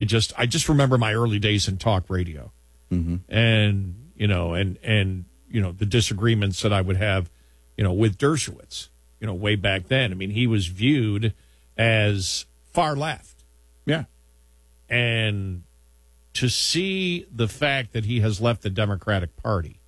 just remember my early days in talk radio, and the disagreements that I would have, with Dershowitz, way back then. I mean, he was viewed as far left. Yeah. And to see the fact that he has left the Democratic Party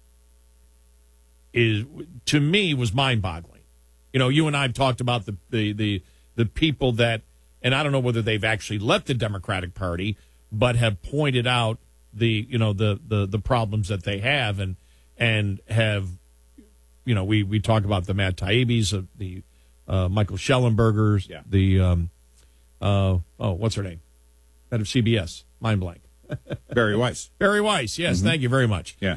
to me, was mind-boggling. You and I have talked about the people that, and I don't know whether they've actually left the Democratic Party, but have pointed out the problems that they have, and have, we talk about the Matt Taibbi's, the Michael Schellenbergers, what's her name? Head of CBS, mind blank. Barry Weiss. Barry Weiss, yes, thank you very much. Yeah.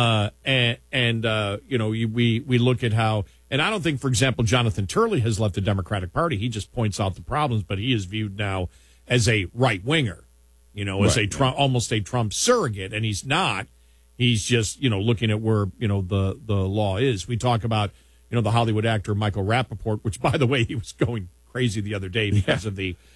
We look at how, and I don't think, for example, Jonathan Turley has left the Democratic Party. He just points out the problems, but he is viewed now as a right-winger, as almost a Trump surrogate, and he's not. He's just, looking at where, the law is. We talk about, the Hollywood actor Michael Rappaport, which, by the way, he was going crazy the other day because of the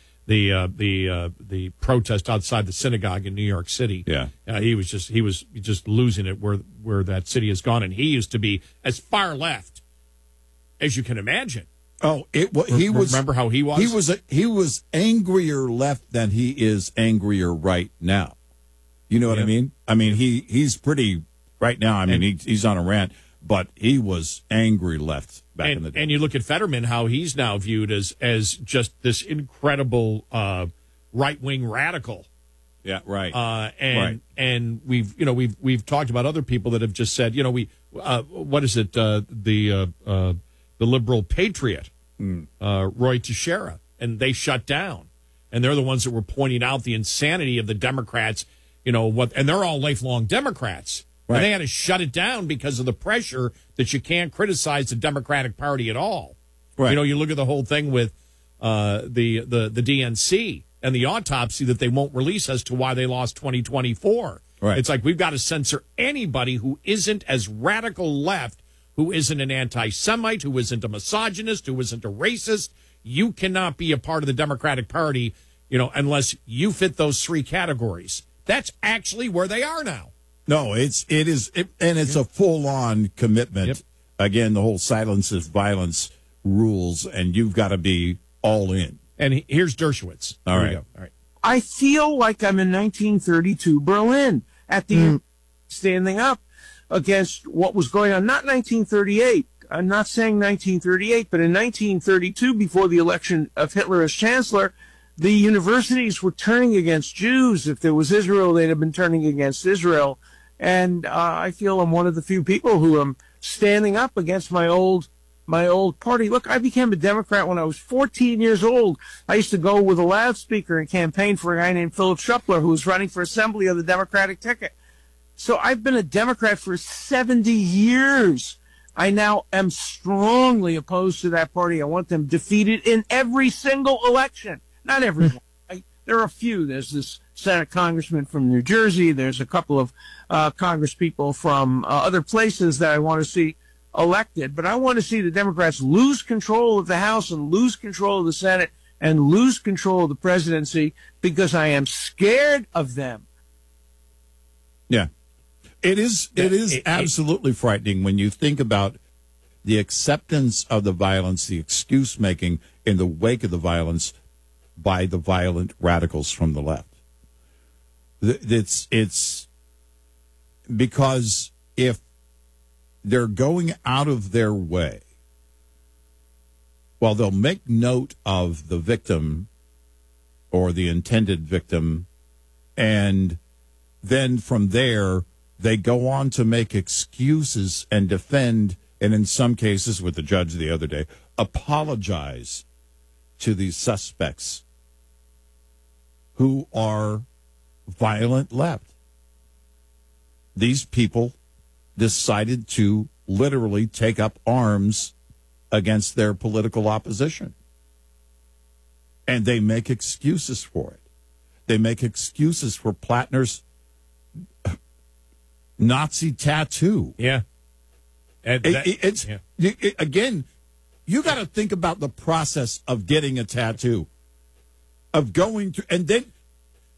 protest outside the synagogue in New York City. Yeah, he was just losing it where that city has gone, and he used to be as far left as you can imagine. Oh, he was. Remember how he was? He was angrier left than he is angrier right now. You know what I mean? I mean, he's pretty right now. I mean, he's on a rant, but he was angry left back in the day. And you look at Fetterman, how he's now viewed as just this incredible right-wing radical. Yeah, right. And we've talked about other people that have just said, what is it? The liberal patriot, Roy Teixeira, and they shut down, and they're the ones that were pointing out the insanity of the Democrats. And they're all lifelong Democrats. Right. And they had to shut it down because of the pressure that you can't criticize the Democratic Party at all. Right. You look at the whole thing with the DNC and the autopsy that they won't release as to why they lost 2024. Right. It's like we've got to censor anybody who isn't as radical left, who isn't an anti-Semite, who isn't a misogynist, who isn't a racist. You cannot be a part of the Democratic Party, unless you fit those three categories. That's actually where they are now. No, it's a full-on commitment. Yep. Again, the whole silence is violence rules, and you've got to be all in. And here's Dershowitz. All Here right. we go. All right. I feel like I'm in 1932 Berlin at the standing up against what was going on. Not 1938. I'm not saying 1938, but in 1932, before the election of Hitler as chancellor, the universities were turning against Jews. If there was Israel, they'd have been turning against Israel. And I feel I'm one of the few people who am standing up against my old party. Look, I became a Democrat when I was 14 years old. I used to go with a loudspeaker and campaign for a guy named Philip Schuppler, who was running for assembly on the Democratic ticket. So I've been a Democrat for 70 years. I now am strongly opposed to that party. I want them defeated in every single election. Not everyone. There are a few. There's this Senate congressman from New Jersey. There's a couple of Congress people from other places that I want to see elected. But I want to see the Democrats lose control of the House and lose control of the Senate and lose control of the presidency, because I am scared of them. Yeah. It is absolutely frightening when you think about the acceptance of the violence, the excuse making in the wake of the violence by the violent radicals from the left. It's because if they're going out of their way, well, they'll make note of the victim or the intended victim, and then from there they go on to make excuses and defend, and in some cases, with the judge the other day, apologize to these suspects who are violent left. These people decided to literally take up arms against their political opposition. And they make excuses for it. They make excuses for Plattner's Nazi tattoo. Yeah. Again, you got to think about the process of getting a tattoo, of going through, and then